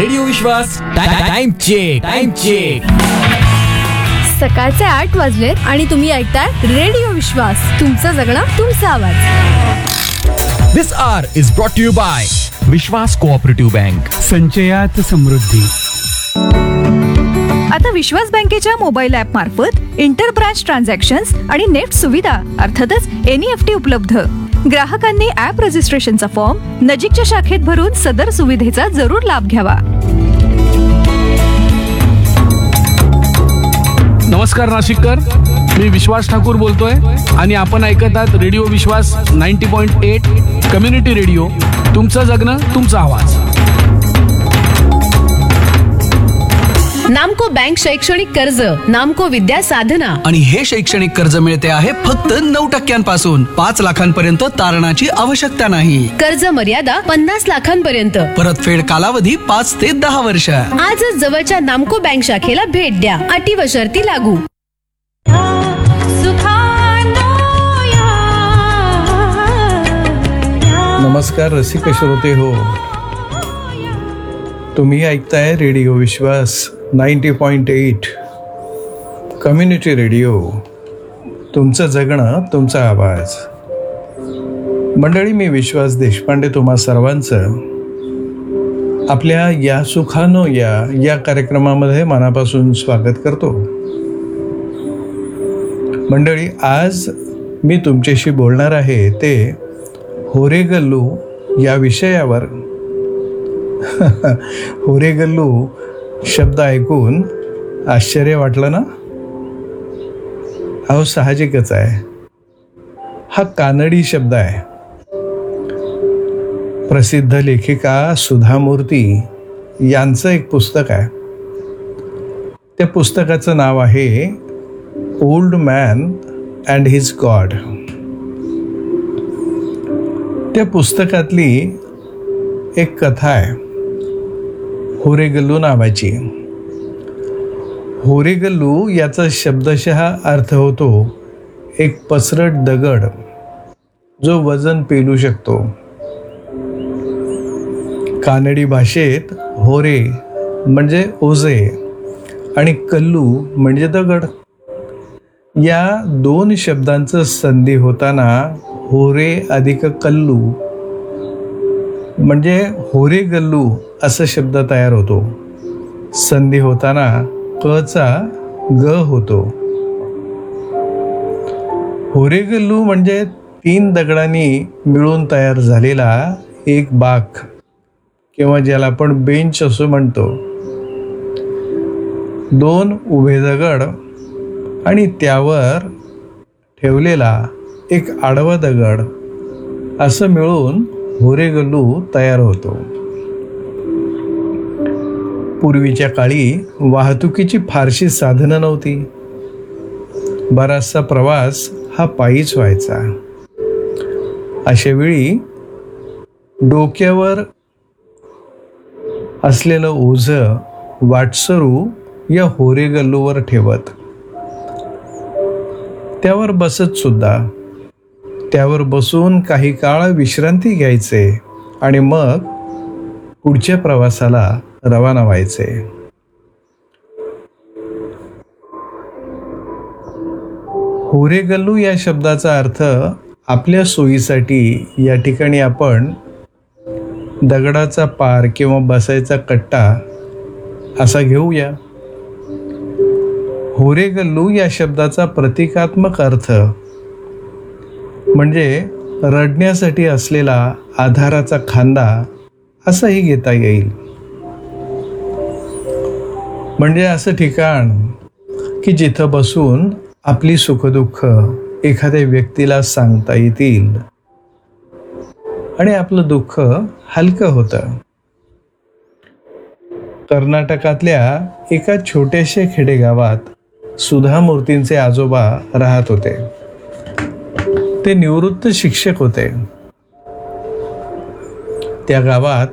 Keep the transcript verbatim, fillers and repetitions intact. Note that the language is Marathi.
रेडिओ विश्वास टाइम चेक टाइम चेक. सकाळचे आठ वाजलेत आणि तुम्ही ऐकताय रेडिओ विश्वास. तुमचं जगणं तुमचा आवाज. दिस R is brought to you bye Vishwas cooperative bank. संचयात समृद्धी. आता विश्वास बँकेच्या मोबाईल ऍप मार्फत इंटर ब्रांच ट्रान्झॅक्शन्स आणि नेट सुविधा अर्थातच एनईएफटी उपलब्ध. ग्राहकांनी ऍप रजिस्ट्रेशनचा फॉर्म नजीकच्या शाखेत भरून सदर सुविधेचा जरूर लाभ घ्यावा. नमस्कार नाशिककर, मी विश्वास ठाकूर बोलतोय आणि आपण ऐकत आहात रेडिओ विश्वास ninety point eight community radio. तुमचं जगणं तुमचा आवाज. नामको बँक शैक्षणिक कर्ज, नामको विद्या साधना. आणि हे शैक्षणिक कर्ज मिळते आहे फक्त नऊ टक्क्यांपासून पाच लाखांपर्यंत तारणाची आवश्यकता नाही. कर्ज मर्यादा पन्नास लाखांपर्यंत. परतफेड कालावधी पाच ते दहा वर्ष. आजच जवळच्या नामको बँक शाखेला भेट द्या. अटी व शर्ती लागू. नमस्कार रसिक श्रोते हो, तुम्ही ऐकताय रेडिओ विश्वास ninety point eight community radio. तुमचं जगणं तुमचा आवाज. मंडळी, मी विश्वास देशपांडे तुम्हा सर्वांचं आपल्या या सुखानो या या कार्यक्रमामध्ये मनापासून स्वागत करतो. मंडळी, आज मी तुमच्याशी बोलणार आहे ते होरेगल्लू या विषयावर. होरेगल्लू शब्द ऐकून आश्चर्य वाटलं ना? अहो, साहजिकच आहे. हा कानडी शब्द आहे. प्रसिद्ध लेखिका सुधा मूर्ती यांचं एक पुस्तक आहे. त्या पुस्तकाचं नाव आहे old man and his God. त्या पुस्तकातली एक कथा आहे होरेगल्लू नावाची. होरेगल्लू याचा शब्दशः अर्थ होतो एक पसरट दगड जो वजन पेलू शकतो. कानडी भाषेत होरे म्हणजे ओझे आणि कल्लू म्हणजे दगड. या दोन शब्दांचं संधी होताना होरे अधिक कल्लू म्हणजे होरेगल्लू असा शब्द तयार होतो. संधी होताना कचा ग होतो. होरेगल्लू म्हणजे तीन दगडांनी मिळून तयार झालेला एक बाक किंवा ज्याला आपण बेंच असं म्हणतो. दोन उभे दगड आणि त्यावर ठेवलेला एक आडवा दगड असं मिळून होरेगल्लू तयार होतो. पूर्वीच्या काळी वाहतुकीची फारशी साधनं नव्हती. बराचसा प्रवास हा पायीच व्हायचा. अशावेळी डोक्यावर असलेलं ओझं वाटसरू या होरेगल्लूवर ठेवत त्यावर बसत सुद्धा. त्यावर बसून काही काळ विश्रांती घ्यायचे आणि मग पुढच्या प्रवासाला रवाना व्हायचे. होरेगल्लू या शब्दाचा अर्थ आपल्या सोयीसाठी या ठिकाणी आपण दगडाचा पार किंवा बसायचा कट्टा असा घेऊया. होरेगल्लू या शब्दाचा प्रतिकात्मक अर्थ म्हणजे रडण्यासाठी असलेला आधाराचा खांदा असाही घेता येईल. म्हणजे असं ठिकाण की जिथं बसून आपली सुखदुःख एखाद्या व्यक्तीला सांगता येतील आणि आपलं दुःख हलकं होतं. कर्नाटकातल्या एका छोट्याशा खेडेगावात सुधा मूर्तींचे आजोबा राहत होते. ते निवृत्त शिक्षक होते. त्या गावात